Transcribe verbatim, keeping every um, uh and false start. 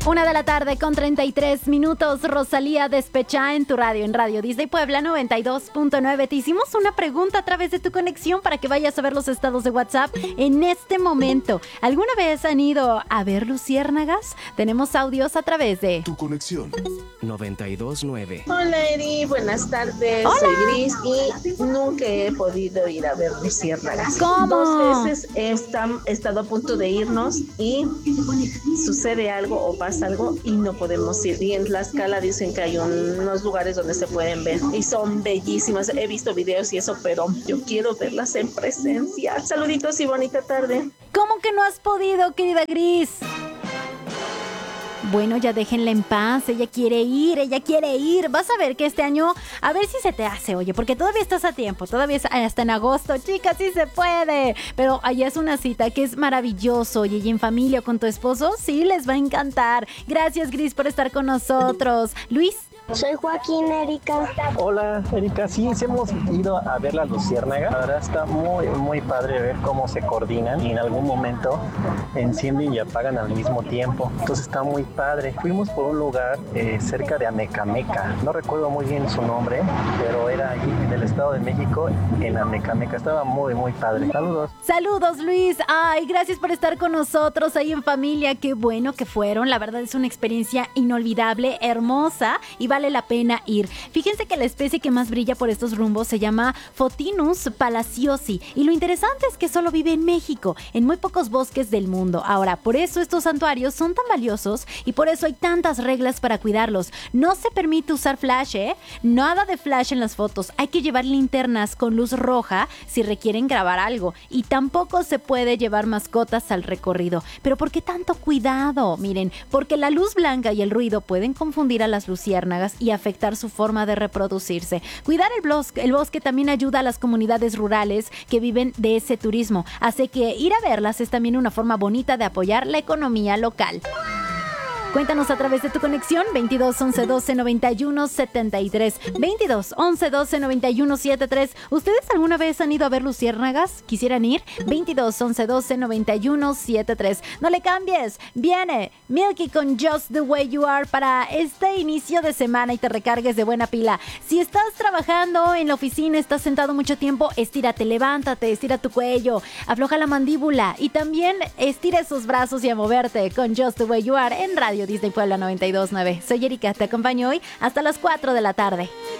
Una de la tarde con treinta y tres minutos. Rosalía Despechá en tu radio, en Radio Disney Puebla noventa y dos punto nueve. Te hicimos una pregunta a través de tu conexión para que vayas a ver los estados de WhatsApp en este momento. ¿Alguna vez han ido a ver luciérnagas? Tenemos audios a través de tu conexión noventa y dos punto nueve. Hola Eri, buenas tardes. Hola. Soy Gris y nunca he podido ir a ver luciérnagas. ¿Cómo? Dos veces he esta- he estado a punto de irnos y sucede algo o pasa algo y no podemos ir. Y en Tlaxcala dicen que hay un- unos lugares donde se pueden ver y son bellísimas. He visto videos y eso, pero yo quiero verlas en presencia. Saluditos y bonita tarde. ¿Cómo que no has podido, querida Gris? Bueno, ya déjenla en paz, ella quiere ir, ella quiere ir. Vas a ver que este año, a ver si se te hace, oye, porque todavía estás a tiempo, todavía es hasta en agosto, chicas, sí se puede. Pero allá es una cita que es maravilloso, oye, y en familia o con tu esposo, sí les va a encantar. Gracias, Gris, por estar con nosotros. Luis. Soy Joaquín, Erika. Hola, Erika. Sí, sí hemos ido a ver la luciérnaga. La verdad está muy, muy padre ver cómo se coordinan y en algún momento encienden y apagan al mismo tiempo. Entonces está muy padre. Fuimos por un lugar eh, cerca de Amecameca. No recuerdo muy bien su nombre, pero era ahí en el Estado de México, en Amecameca. Estaba muy, muy padre. Saludos. Saludos, Luis. Ay, gracias por estar con nosotros ahí en familia. Qué bueno que fueron. La verdad es una experiencia inolvidable, hermosa y vale la pena ir. Fíjense que la especie que más brilla por estos rumbos se llama Photinus palaciosi y lo interesante es que solo vive en México, en muy pocos bosques del mundo. Ahora, por eso estos santuarios son tan valiosos y por eso hay tantas reglas para cuidarlos. No se permite usar flash, ¿eh? Nada de flash en las fotos. Hay que llevar linternas con luz roja si requieren grabar algo y tampoco se puede llevar mascotas al recorrido. ¿Pero por qué tanto cuidado? Miren, porque la luz blanca y el ruido pueden confundir a las luciérnagas y afectar su forma de reproducirse. Cuidar el bosque, el bosque también ayuda a las comunidades rurales que viven de ese turismo. Así que ir a verlas es también una forma bonita de apoyar la economía local. Cuéntanos a través de tu conexión veintidós once doce noventa y uno setenta y tres. veintidós once doce noventa y uno setenta y tres. ¿Ustedes alguna vez han ido a ver luciérnagas? ¿Quisieran ir? veintidós once doce noventa y uno setenta y tres. No le cambies. Viene Milky con Just the Way You Are para este inicio de semana y te recargues de buena pila. Si estás trabajando en la oficina, estás sentado mucho tiempo, estírate, levántate, estira tu cuello, afloja la mandíbula y también estira esos brazos y a moverte con Just the Way You Are en Radio Disney Puebla noventa y dos punto nueve. Soy Erika, te acompaño hoy hasta las cuatro de la tarde.